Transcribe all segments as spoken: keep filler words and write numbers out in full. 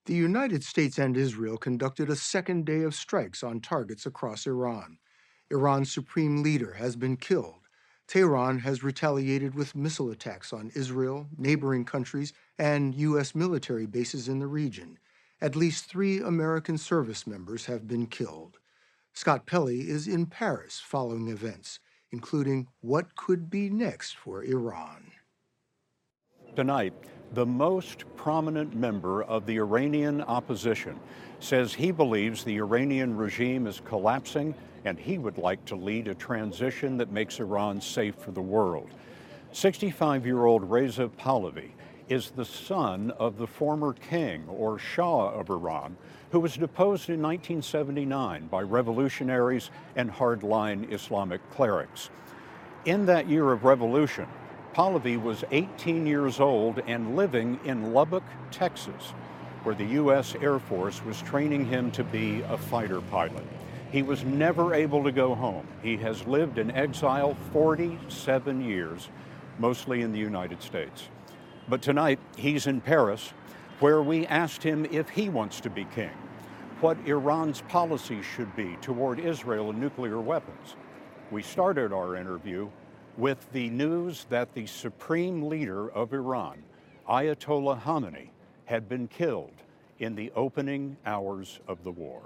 The United States and Israel conducted a second day of strikes on targets across Iran. Iran's supreme leader has been killed. Tehran has retaliated with missile attacks on Israel, neighboring countries, and U S military bases in the region. At least three American service members have been killed. Scott Pelley is in Paris following events, including what could be next for Iran. Tonight, the most prominent member of the Iranian opposition says he believes the Iranian regime is collapsing and he would like to lead a transition that makes Iran safe for the world. sixty-five-year-old Reza Pahlavi is the son of the former king, or Shah of Iran, who was deposed in nineteen seventy-nine by revolutionaries and hardline Islamic clerics. In that year of revolution, Pahlavi was eighteen years old and living in Lubbock, Texas, where the U S Air Force was training him to be a fighter pilot. He was never able to go home. He has lived in exile forty-seven years, mostly in the United States. But tonight, he's in Paris, where we asked him if he wants to be king, what Iran's policy should be toward Israel and nuclear weapons. We started our interview with the news that the supreme leader of Iran, Ayatollah Khamenei, had been killed in the opening hours of the war.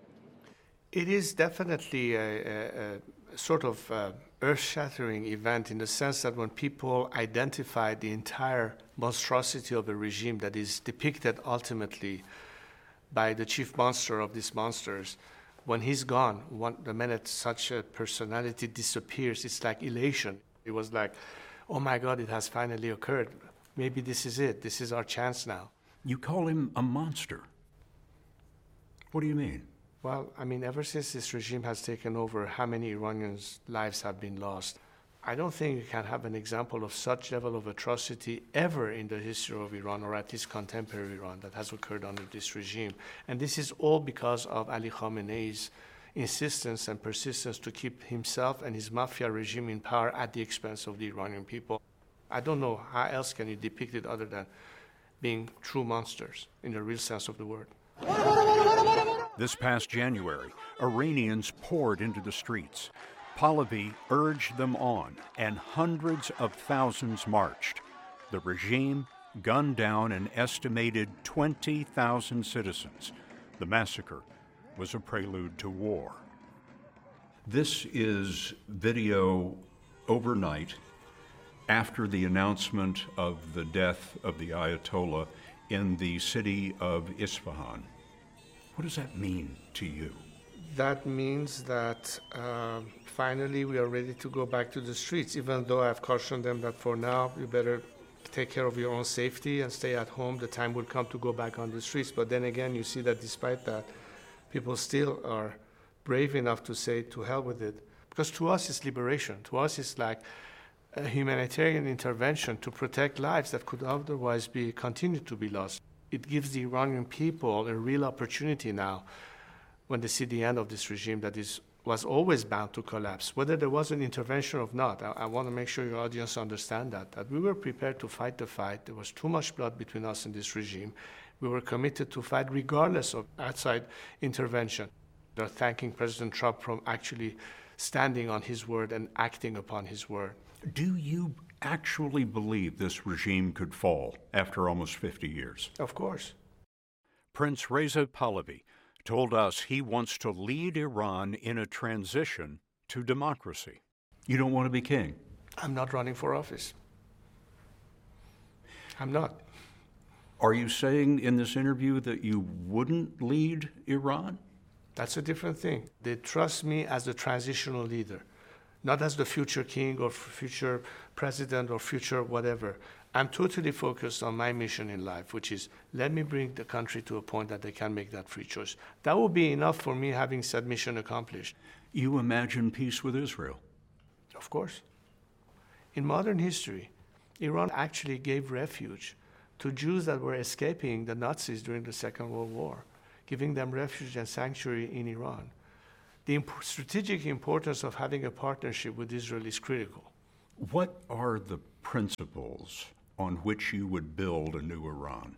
It is definitely a, a, a sort of uh, earth-shattering event in the sense that when people identify the entire monstrosity of a regime that is depicted ultimately by the chief monster of these monsters, when he's gone, one, the minute such a personality disappears, it's like elation. It was like, oh my God, it has finally occurred. Maybe this is it. This is our chance now. You call him a monster. What do you mean? Well, I mean, ever since this regime has taken over, how many Iranians' lives have been lost? I don't think you can have an example of such level of atrocity ever in the history of Iran, or at least contemporary Iran, that has occurred under this regime. And this is all because of Ali Khamenei's insistence and persistence to keep himself and his mafia regime in power at the expense of the Iranian people. I don't know how else can you depict it other than being true monsters in the real sense of the word. This past January, Iranians poured into the streets. Pahlavi urged them on, and hundreds of thousands marched. The regime gunned down an estimated twenty thousand citizens. The massacre was a prelude to war. This is video overnight after the announcement of the death of the Ayatollah in the city of Isfahan. What does that mean to you? That means that uh, finally we are ready to go back to the streets, even though I've cautioned them that for now you better take care of your own safety and stay at home. The time will come to go back on the streets. But then again, you see that despite that, people still are brave enough to say, to hell with it. Because to us, it's liberation. To us, it's like a humanitarian intervention to protect lives that could otherwise be continued to be lost. It gives the Iranian people a real opportunity now when they see the end of this regime that is was always bound to collapse, whether there was an intervention or not. I, I want to make sure your audience understand that, that we were prepared to fight the fight. There was too much blood between us and this regime. We were committed to fight regardless of outside intervention. They're thanking President Trump for actually standing on his word and acting upon his word. Do you actually believe this regime could fall after almost fifty years? Of course. Prince Reza Pahlavi told us he wants to lead Iran in a transition to democracy. You don't want to be king? I'm not running for office. I'm not. Are you saying in this interview that you wouldn't lead Iran? That's a different thing. They trust me as the transitional leader, not as the future king or future president or future whatever. I'm totally focused on my mission in life, which is let me bring the country to a point that they can make that free choice. That will be enough for me having said mission accomplished. You imagine peace with Israel? Of course. In modern history, Iran actually gave refuge to Jews that were escaping the Nazis during the Second World War, giving them refuge and sanctuary in Iran. The imp- strategic importance of having a partnership with Israel is critical. What are the principles on which you would build a new Iran?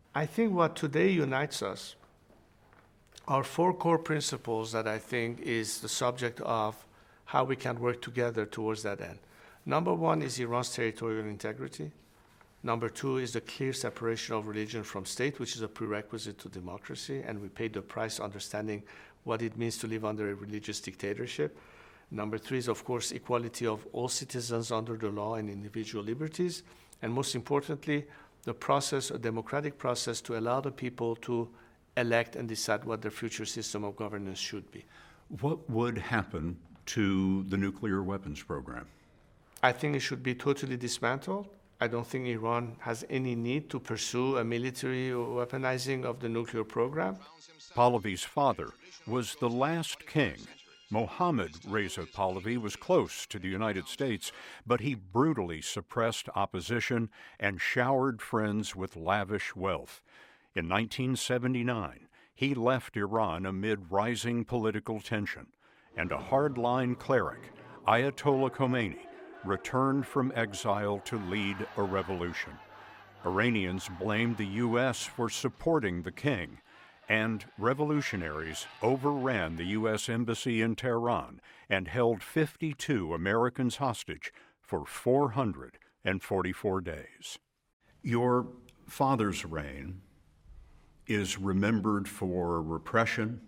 I think what today unites us are four core principles that I think is the subject of how we can work together towards that end. Number one is Iran's territorial integrity. Number two is the clear separation of religion from state, which is a prerequisite to democracy, and we paid the price understanding what it means to live under a religious dictatorship. Number three is, of course, equality of all citizens under the law and individual liberties. And most importantly, the process, a democratic process to allow the people to elect and decide what their future system of governance should be. What would happen to the nuclear weapons program? I think it should be totally dismantled. I don't think Iran has any need to pursue a military weaponizing of the nuclear program. Pahlavi's father was the last king. Mohammad Reza Pahlavi was close to the United States, but he brutally suppressed opposition and showered friends with lavish wealth. In nineteen seventy-nine, he left Iran amid rising political tension, and a hardline cleric, Ayatollah Khomeini, returned from exile to lead a revolution. Iranians blamed the U S for supporting the king, and revolutionaries overran the U S embassy in Tehran and held fifty-two Americans hostage for four hundred forty-four days. Your father's reign is remembered for repression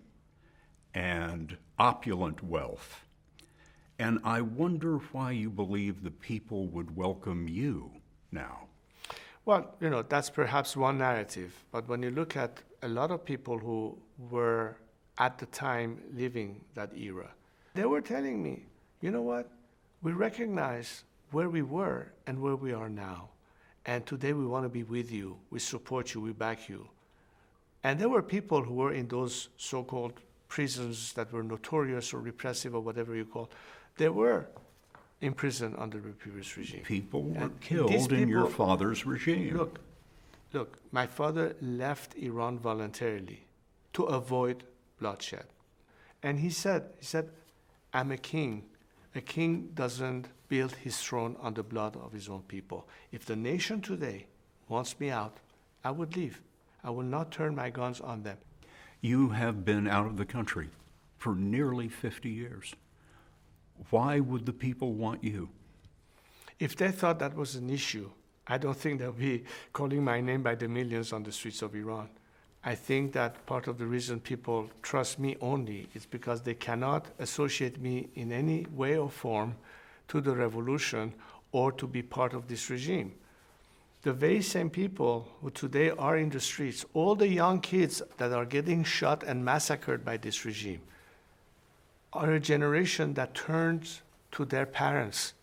and opulent wealth. And I wonder why you believe the people would welcome you now. Well, you know, that's perhaps one narrative. But when you look at a lot of people who were at the time living that era, they were telling me, you know what? We recognize where we were and where we are now. And today we want to be with you. We support you. We back you. And there were people who were in those so-called prisons that were notorious or repressive or whatever you call. They were in prison under the previous regime. People were And killed these in your people- father's regime. Look, look, my father left Iran voluntarily to avoid bloodshed. And he said, he said, I'm a king. A king doesn't build his throne on the blood of his own people. If the nation today wants me out, I would leave. I will not turn my guns on them. You have been out of the country for nearly fifty years. Why would the people want you? If they thought that was an issue, I don't think they'll be calling my name by the millions on the streets of Iran. I think that part of the reason people trust me only is because they cannot associate me in any way or form to the revolution or to be part of this regime. The very same people who today are in the streets, all the young kids that are getting shot and massacred by this regime, are a generation that turns to their parents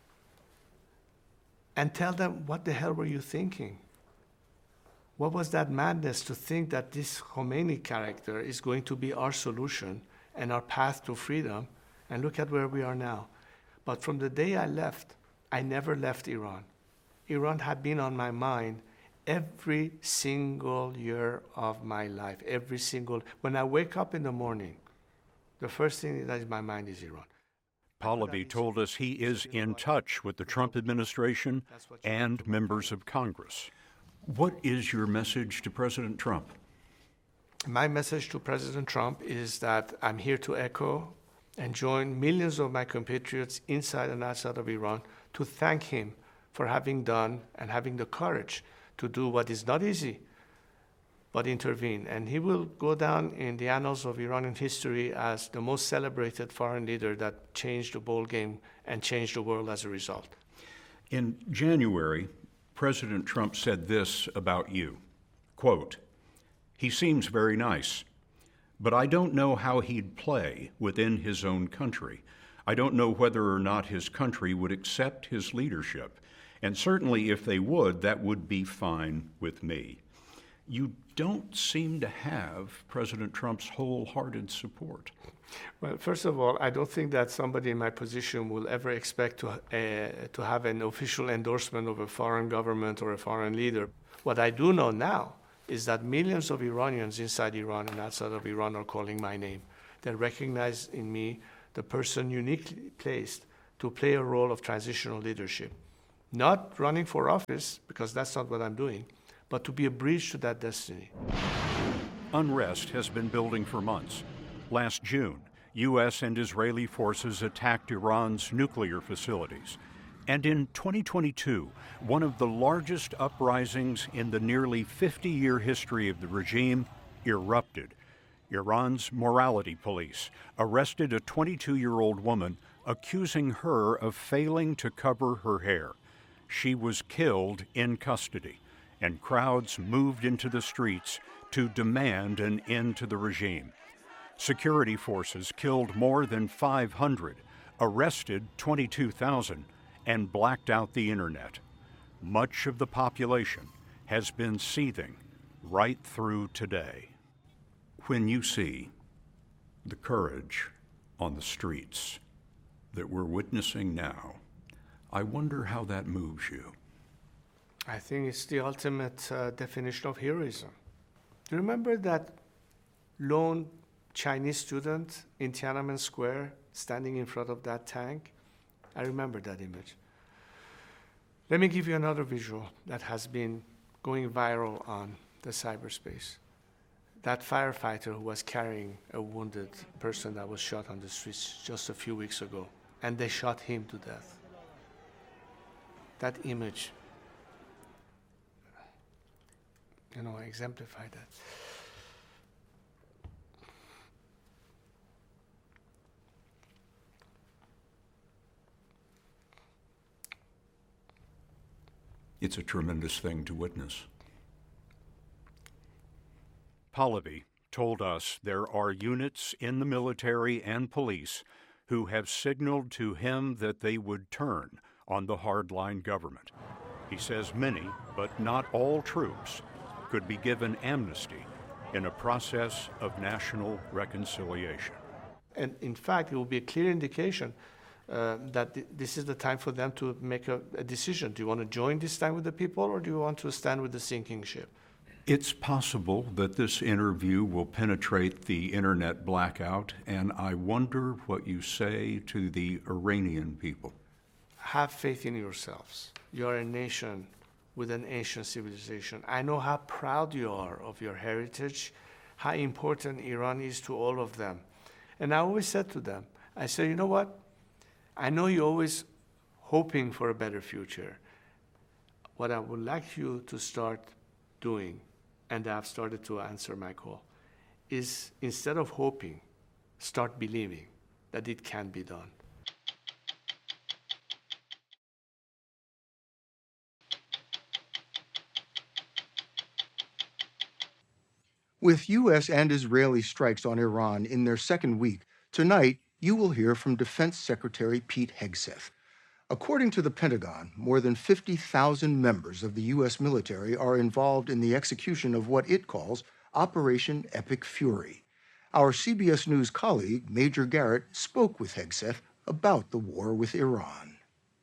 and tell them, what the hell were you thinking? What was that madness to think that this Khomeini character is going to be our solution and our path to freedom? And look at where we are now. But from the day I left, I never left Iran. Iran had been on my mind every single year of my life, every single, when I wake up in the morning, the first thing that is in my mind is Iran. Pahlavi told us he is in touch with the Trump administration and members of Congress. What is your message to President Trump? My message to President Trump is that I'm here to echo and join millions of my compatriots inside and outside of Iran to thank him for having done and having the courage to do what is not easy, but intervene. And he will go down in the annals of Iranian history as the most celebrated foreign leader that changed the ball game and changed the world as a result. In January, President Trump said this about you, quote, "He seems very nice, but I don't know how he'd play within his own country. I don't know whether or not his country would accept his leadership. And certainly if they would, that would be fine with me." You don't seem to have President Trump's wholehearted support. Well, first of all, I don't think that somebody in my position will ever expect to, uh, to have an official endorsement of a foreign government or a foreign leader. What I do know now is that millions of Iranians inside Iran and outside of Iran are calling my name. They recognize in me the person uniquely placed to play a role of transitional leadership. Not running for office, because that's not what I'm doing, but to be a bridge to that destiny. Unrest has been building for months. Last June, U S and Israeli forces attacked Iran's nuclear facilities. And in twenty twenty-two, one of the largest uprisings in the nearly fifty-year history of the regime erupted. Iran's morality police arrested a twenty-two-year-old woman accusing her of failing to cover her hair. She was killed in custody, and crowds moved into the streets to demand an end to the regime. Security forces killed more than five hundred, arrested twenty-two thousand, and blacked out the internet. Much of the population has been seething right through today. When you see the courage on the streets that we're witnessing now, I wonder how that moves you. I think it's the ultimate uh, definition of heroism. Do you remember that lone Chinese student in Tiananmen Square standing in front of that tank? I remember that image. Let me give you another visual that has been going viral on the cyberspace. That firefighter who was carrying a wounded person that was shot on the streets just a few weeks ago, and they shot him to death. That image, you know, exemplified that. It's a tremendous thing to witness. Pahlavi told us there are units in the military and police who have signaled to him that they would turn on the hardline government. He says many, but not all troops, could be given amnesty in a process of national reconciliation. And in fact, it will be a clear indication uh, that th- this is the time for them to make a, a decision. Do you want to join this time with the people, or do you want to stand with the sinking ship? It's possible that this interview will penetrate the internet blackout, and I wonder what you say to the Iranian people. Have faith in yourselves. You are a nation with an ancient civilization. I know how proud you are of your heritage, how important Iran is to all of them. And I always said to them, I said, you know what? I know you're always hoping for a better future. What I would like you to start doing, and I've started to answer my call, is instead of hoping, start believing that it can be done. With U S and Israeli strikes on Iran in their second week, tonight you will hear from Defense Secretary Pete Hegseth. According to the Pentagon, more than fifty thousand members of the U S military are involved in the execution of what it calls Operation Epic Fury. Our C B S News colleague, Major Garrett, spoke with Hegseth about the war with Iran.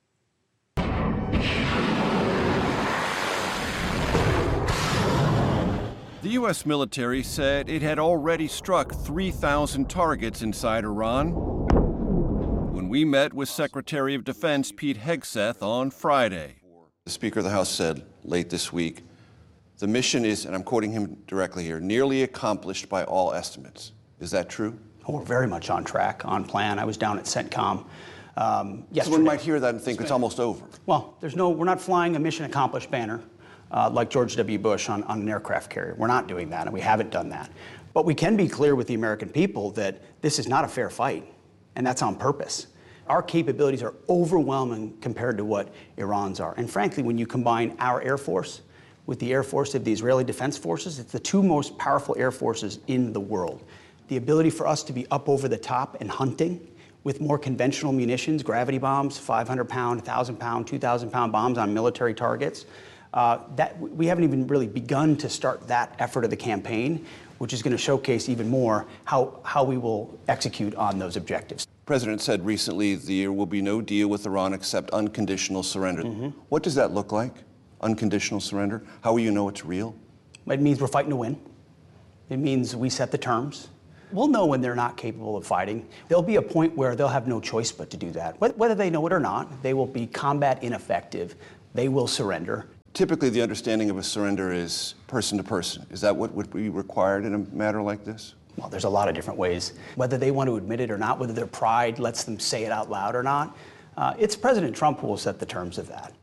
The U S military said it had already struck three thousand targets inside Iran when we met with Secretary of Defense Pete Hegseth on Friday. The Speaker of the House said late this week, the mission is, and I'm quoting him directly here, nearly accomplished by all estimates. Is that true? Oh, we're very much on track, on plan. I was down at CENTCOM um, yesterday. Someone might hear that and think it's almost over. Well, there's no, we're not flying a mission accomplished banner uh, like George W. Bush on, on an aircraft carrier. We're not doing that, and we haven't done that. But we can be clear with the American people that this is not a fair fight, and that's on purpose. Our capabilities are overwhelming compared to what Iran's are. And frankly, when you combine our Air Force with the Air Force of the Israeli Defense Forces, it's the two most powerful air forces in the world. The ability for us to be up over the top and hunting with more conventional munitions, gravity bombs, five hundred pound, one thousand pound, two thousand pound bombs on military targets, uh, that we haven't even really begun to start that effort of the campaign, which is going to showcase even more how, how we will execute on those objectives. The President said recently there will be no deal with Iran except unconditional surrender. Mm-hmm. What does that look like, unconditional surrender? How will you know it's real? It means we're fighting to win. It means we set the terms. We'll know when they're not capable of fighting. There'll be a point where they'll have no choice but to do that. Whether they know it or not, they will be combat ineffective. They will surrender. Typically, the understanding of a surrender is person to person. Is that what would be required in a matter like this? Well, there's a lot of different ways. Whether they want to admit it or not, whether their pride lets them say it out loud or not, uh, it's President Trump who will set the terms of that.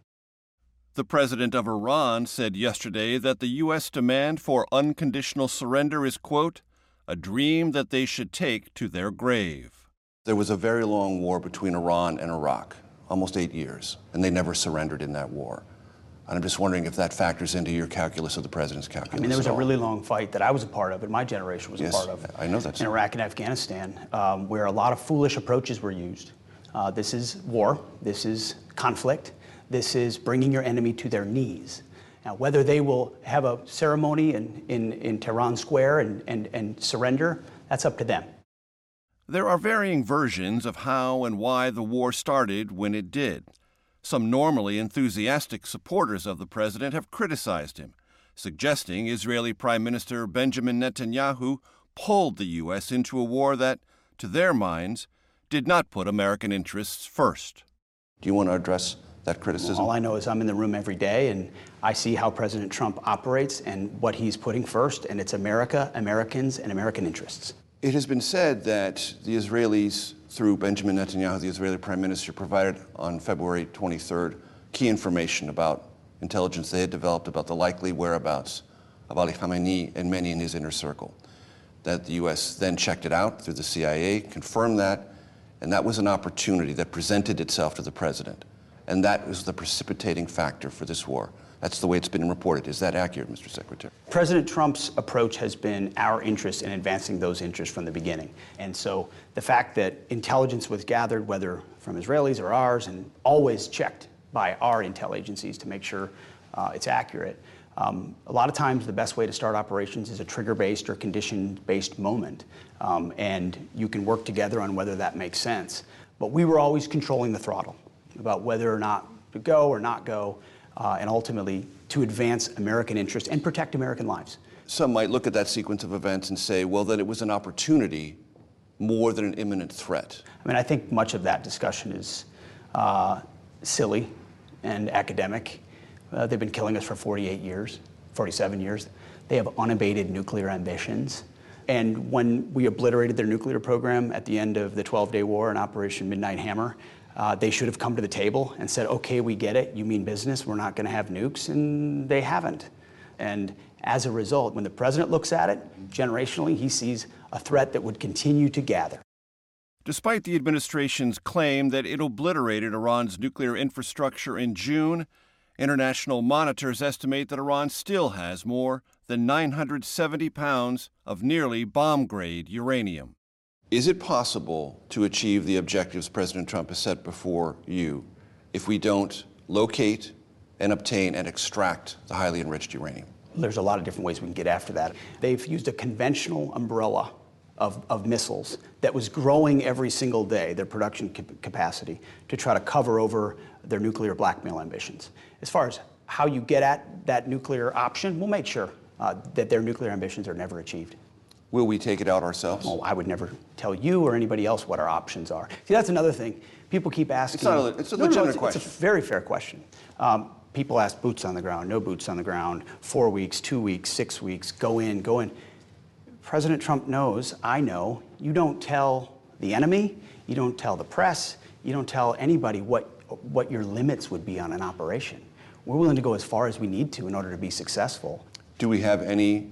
The president of Iran said yesterday that the U S demand for unconditional surrender is, quote, a dream that they should take to their grave. There was a very long war between Iran and Iraq, almost eight years, and they never surrendered in that war. And I'm just wondering if that factors into your calculus of the president's calculus. I mean, there was at a all. really long fight that I was a part of, and my generation was Yes, a part of. I know that's in Iraq and Afghanistan, um, where a lot of foolish approaches were used. Uh, this is war. This is conflict. This is bringing your enemy to their knees. Now, whether they will have a ceremony in, in, in Tehran Square and, and, and surrender, that's up to them. There are varying versions of how and why the war started when it did. Some normally enthusiastic supporters of the president have criticized him, suggesting Israeli Prime Minister Benjamin Netanyahu pulled the U S into a war that, to their minds, did not put American interests first. Do you want to address that criticism? All I know is I'm in the room every day, and I see how President Trump operates and what he's putting first, and it's America, Americans, and American interests. It has been said that the Israelis, through Benjamin Netanyahu, the Israeli prime minister, provided on February twenty-third key information about intelligence they had developed about the likely whereabouts of Ali Khamenei and many in his inner circle. That the U S then checked it out through the C I A, confirmed that, and that was an opportunity that presented itself to the president. And that was the precipitating factor for this war. That's the way it's been reported. Is that accurate, Mister Secretary? President Trump's approach has been our interest in advancing those interests from the beginning. And so the fact that intelligence was gathered, whether from Israelis or ours, and always checked by our intel agencies to make sure uh, it's accurate. Um, a lot of times the best way to start operations is a trigger-based or condition-based moment. Um, and you can work together on whether that makes sense. But we were always controlling the throttle about whether or not to go or not go. Uh, and ultimately to advance American interests and protect American lives. Some might look at that sequence of events and say, well, that it was an opportunity more than an imminent threat. I mean, I think much of that discussion is uh, silly and academic. Uh, they've been killing us for forty-eight years, forty-seven years. They have unabated nuclear ambitions. And when we obliterated their nuclear program at the end of the twelve-day war in Operation Midnight Hammer, Uh, they should have come to the table and said, okay, we get it, you mean business, we're not going to have nukes, and they haven't. And as a result, when the president looks at it, generationally, he sees a threat that would continue to gather. Despite the administration's claim that it obliterated Iran's nuclear infrastructure in June, international monitors estimate that Iran still has more than nine hundred seventy pounds of nearly bomb-grade uranium. Is it possible to achieve the objectives President Trump has set before you if we don't locate and obtain and extract the highly enriched uranium? There's a lot of different ways we can get after that. They've used a conventional umbrella of, of missiles that was growing every single day, their production cap- capacity, to try to cover over their nuclear blackmail ambitions. As far as how you get at that nuclear option, we'll make sure uh, that their nuclear ambitions are never achieved. Will we take it out ourselves? Well, I would never tell you or anybody else what our options are. See, that's another thing. People keep asking. It's not a, it's a no, legitimate no, it's, question. It's a very fair question. Um, people ask boots on the ground, no boots on the ground, four weeks, two weeks, six weeks, go in, go in. President Trump knows, I know, you don't tell the enemy, you don't tell the press, you don't tell anybody what, what your limits would be on an operation. We're willing to go as far as we need to in order to be successful. Do we have any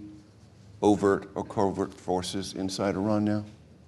overt or covert forces inside Iran now?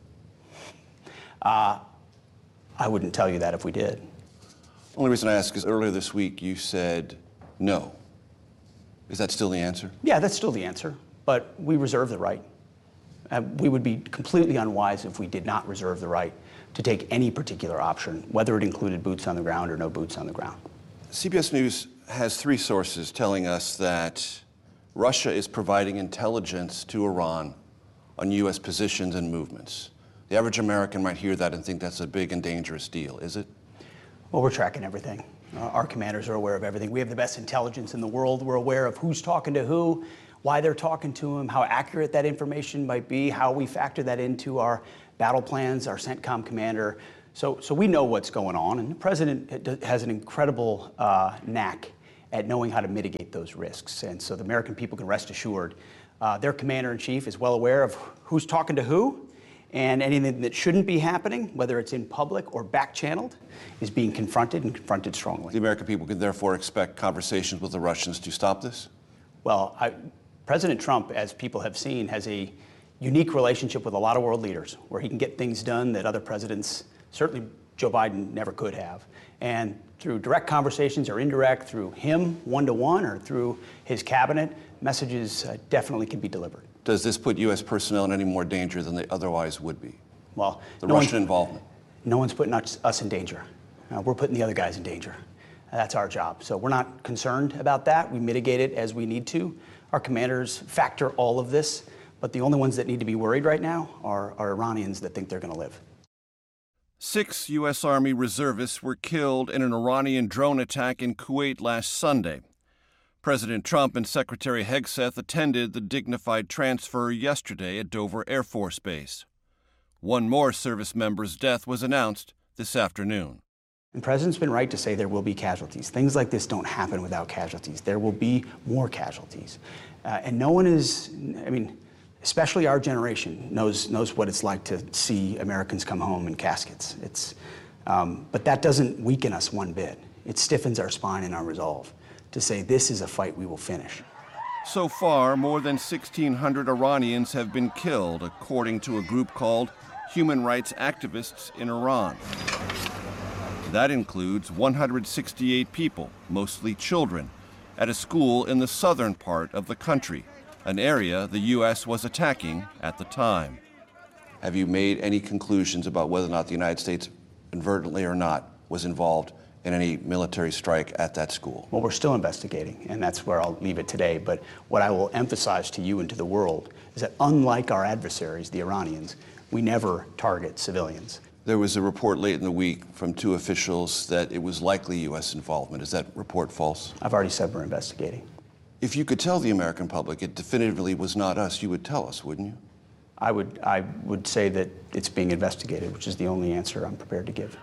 Uh, I wouldn't tell you that if we did. Only reason I ask is earlier this week you said no. Is that still the answer? Yeah, that's still the answer, but we reserve the right. Uh, we would be completely unwise if we did not reserve the right to take any particular option, whether it included boots on the ground or no boots on the ground. C B S News has three sources telling us that Russia is providing intelligence to Iran on U S positions and movements. The average American might hear that and think that's a big and dangerous deal, is it? Well, we're tracking everything. Uh, our commanders are aware of everything. We have the best intelligence in the world. We're aware of who's talking to who, why they're talking to them, how accurate that information might be, how we factor that into our battle plans, our CENTCOM commander. So, so we know what's going on, and the president has an incredible uh, knack at knowing how to mitigate those risks. And so the American people can rest assured uh, their commander-in-chief is well aware of who's talking to who, and anything that shouldn't be happening, whether it's in public or back-channeled, is being confronted and confronted strongly. The American people can therefore expect conversations with the Russians to stop this? Well, I, President Trump, as people have seen, has a unique relationship with a lot of world leaders where he can get things done that other presidents, certainly Joe Biden, never could have. And through direct conversations or indirect, through him one-to-one or through his cabinet, messages uh, definitely can be delivered. Does this put U S personnel in any more danger than they otherwise would be? Well, the no Russian involvement. No one's putting us, us in danger. Uh, we're putting the other guys in danger. Uh, that's our job. So we're not concerned about that. We mitigate it as we need to. Our commanders factor all of this, but the only ones that need to be worried right now are, are Iranians that think they're going to live. Six U S. Army reservists were killed in an Iranian drone attack in Kuwait last Sunday. President Trump and Secretary Hegseth attended the dignified transfer yesterday at Dover Air Force Base. One more service member's death was announced this afternoon. The President's been right to say there will be casualties. Things like this don't happen without casualties. There will be more casualties. Uh, and no one is, I mean, especially our generation, knows, knows what it's like to see Americans come home in caskets. It's, um, but that doesn't weaken us one bit. It stiffens our spine and our resolve to say this is a fight we will finish. So far, more than sixteen hundred Iranians have been killed, according to a group called Human Rights Activists in Iran. That includes one hundred sixty-eight people, mostly children, at a school in the southern part of the country, an area the U S was attacking at the time. Have you made any conclusions about whether or not the United States, inadvertently or not, was involved in any military strike at that school? Well, we're still investigating, and that's where I'll leave it today. But what I will emphasize to you and to the world is that unlike our adversaries, the Iranians, we never target civilians. There was a report late in the week from two officials that it was likely U S involvement. Is that report false? I've already said we're investigating. If you could tell the American public it definitively was not us, you would tell us, wouldn't you? I would, I would say that it's being investigated, which is the only answer I'm prepared to give.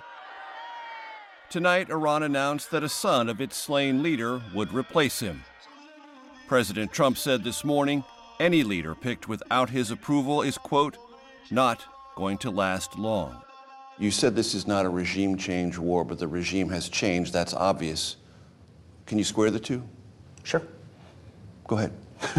Tonight, Iran announced that a son of its slain leader would replace him. President Trump said this morning any leader picked without his approval is, quote, not going to last long. You said this is not a regime change war, but the regime has changed. That's obvious. Can you square the two? Sure. Go ahead.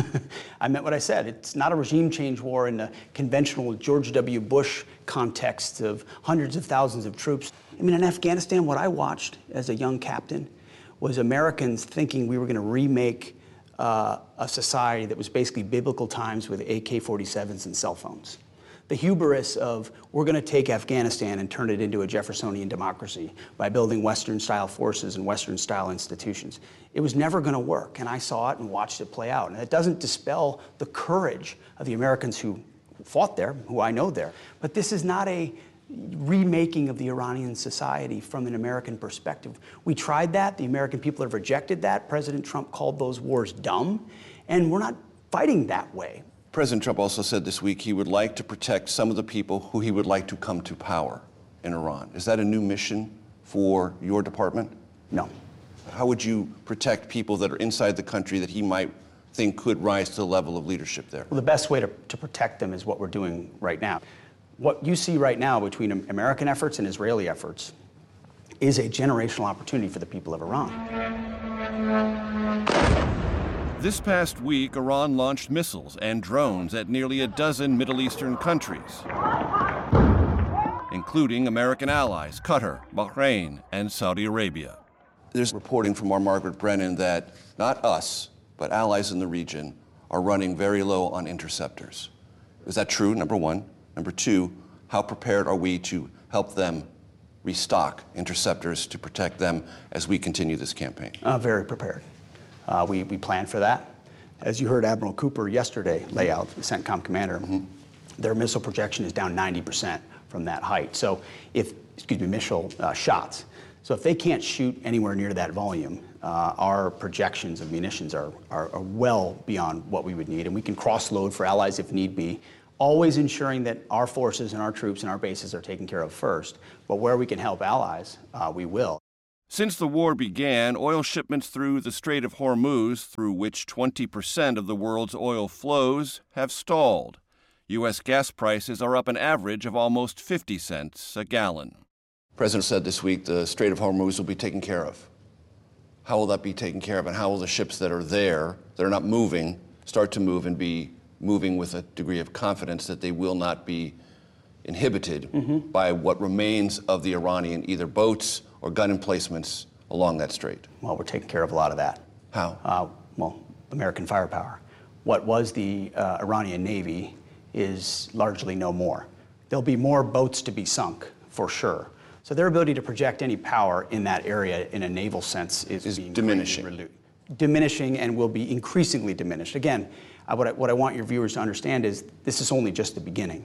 I meant what I said. It's not a regime change war in the conventional George W. Bush context of hundreds of thousands of troops. I mean, in Afghanistan, what I watched as a young captain was Americans thinking we were going to remake uh, a society that was basically biblical times with A K forty-sevens and cell phones. The hubris of we're going to take Afghanistan and turn it into a Jeffersonian democracy by building Western-style forces and Western-style institutions. It was never going to work, and I saw it and watched it play out. And it doesn't dispel the courage of the Americans who fought there, who I know there. But this is not a remaking of the Iranian society from an American perspective. We tried that. The American people have rejected that. President Trump called those wars dumb, and we're not fighting that way. President Trump also said this week he would like to protect some of the people who he would like to come to power in Iran. Is that a new mission for your department? No. How would you protect people that are inside the country that he might think could rise to the level of leadership there? Well, the best way to, to protect them is what we're doing right now. What you see right now between American efforts and Israeli efforts is a generational opportunity for the people of Iran. This past week, Iran launched missiles and drones at nearly a dozen Middle Eastern countries, including American allies Qatar, Bahrain, and Saudi Arabia. There's reporting from our Margaret Brennan that not us, but allies in the region are running very low on interceptors. Is that true, number one? Number two, how prepared are we to help them restock interceptors to protect them as we continue this campaign? Uh, very prepared. Uh, we, we plan for that. As you heard Admiral Cooper yesterday lay out, the CENTCOM commander, mm-hmm. their missile projection is down ninety percent from that height. So if, excuse me, missile uh, shots. So if they can't shoot anywhere near that volume, uh, our projections of munitions are, are, are well beyond what we would need. And we can cross-load for allies if need be, always ensuring that our forces and our troops and our bases are taken care of first. But where we can help allies, uh, we will. Since the war began, oil shipments through the Strait of Hormuz, through which twenty percent of the world's oil flows, have stalled. U S gas prices are up an average of almost fifty cents a gallon. The President said this week the Strait of Hormuz will be taken care of. How will that be taken care of, and how will the ships that are there, that are not moving, start to move and be moving with a degree of confidence that they will not be inhibited mm-hmm. by what remains of the Iranian either boats or gun emplacements along that strait? Well, we're taking care of a lot of that. How? Uh, well, American firepower. What was the uh, Iranian Navy is largely no more. There'll be more boats to be sunk, for sure. So their ability to project any power in that area in a naval sense is, is being diminishing. Relu- diminishing and will be increasingly diminished. Again, I, what, I, what I want your viewers to understand is this is only just the beginning.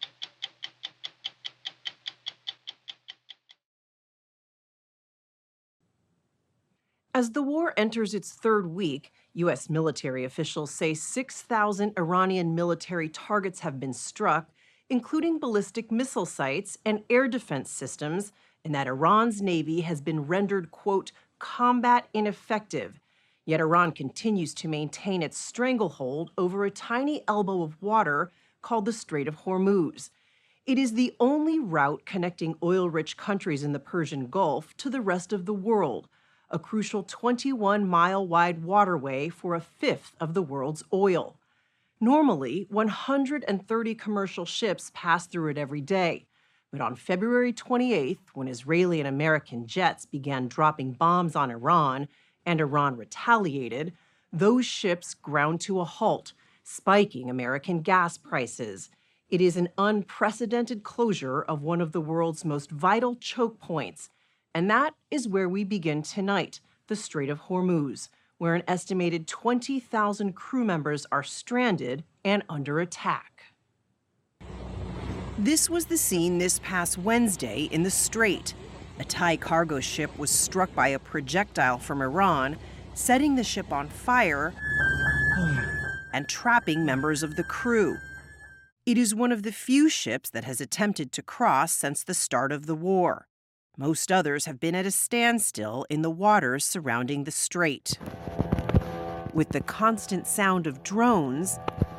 As the war enters its third week, U S military officials say six thousand Iranian military targets have been struck, including ballistic missile sites and air defense systems, and that Iran's Navy has been rendered, quote, combat ineffective. Yet Iran continues to maintain its stranglehold over a tiny elbow of water called the Strait of Hormuz. It is the only route connecting oil-rich countries in the Persian Gulf to the rest of the world, a crucial twenty-one mile wide waterway for a fifth of the world's oil. Normally, one hundred thirty commercial ships pass through it every day. But on February twenty-eighth, when Israeli and American jets began dropping bombs on Iran and Iran retaliated, those ships ground to a halt, spiking American gas prices. It is an unprecedented closure of one of the world's most vital choke points. And that is where we begin tonight, the Strait of Hormuz, where an estimated twenty thousand crew members are stranded and under attack. This was the scene this past Wednesday in the Strait. A Thai cargo ship was struck by a projectile from Iran, setting the ship on fire and trapping members of the crew. It is one of the few ships that has attempted to cross since the start of the war. Most others have been at a standstill in the waters surrounding the strait. With the constant sound of drones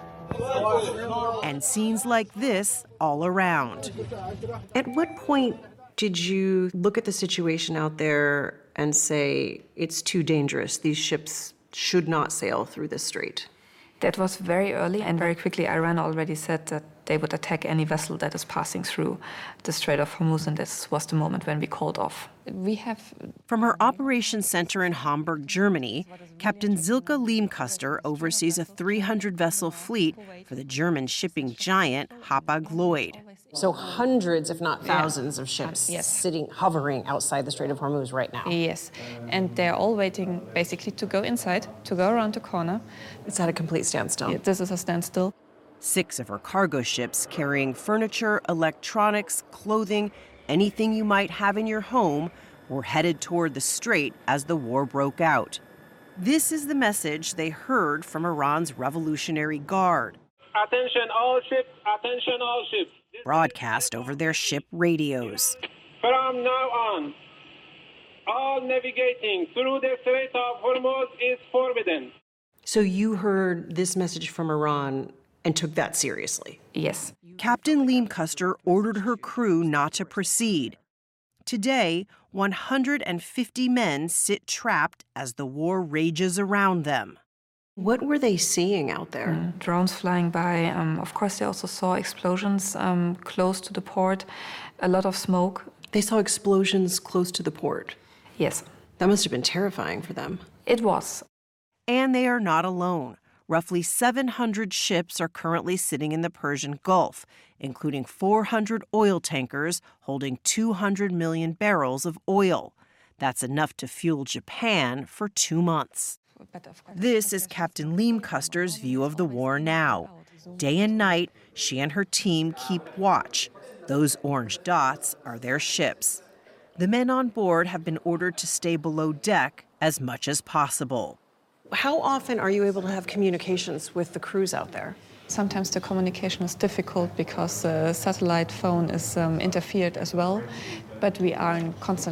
and scenes like this all around. At what point did you look at the situation out there and say, it's too dangerous, these ships should not sail through this strait? That was very early, and very quickly Iran already said that they would attack any vessel that is passing through the Strait of Hormuz, and this was the moment when we called off. We have... From her operations center in Hamburg, Germany, Captain Silke Leemkuster oversees a three hundred vessel fleet for the German shipping giant Hapag-Lloyd. So hundreds, if not thousands, yeah. of ships um, yes. sitting, hovering outside the Strait of Hormuz right now. Yes, and they're all waiting basically to go inside, to go around the corner. It's at a complete standstill. Yeah, this is a standstill. Six of her cargo ships carrying furniture, electronics, clothing, anything you might have in your home were headed toward the strait as the war broke out. This is the message they heard from Iran's Revolutionary Guard. Attention all ships, attention all ships. Broadcast over their ship radios. From now on, all navigating through the Strait of Hormuz is forbidden. So you heard this message from Iran and took that seriously? Yes. Captain Leemkuster ordered her crew not to proceed. Today, one hundred fifty men sit trapped as the war rages around them. What were they seeing out there? Mm, drones flying by. Um, of course, they also saw explosions um, close to the port, a lot of smoke. They saw explosions close to the port? Yes. That must have been terrifying for them. It was. And they are not alone. Roughly seven hundred ships are currently sitting in the Persian Gulf, including four hundred oil tankers holding two hundred million barrels of oil. That's enough to fuel Japan for two months. This is Captain Leemkuster's view of the war now. Day and night, she and her team keep watch. Those orange dots are their ships. The men on board have been ordered to stay below deck as much as possible. How often are you able to have communications with the crews out there? Sometimes the communication is difficult because the satellite phone is um, interfered as well, but we are in constant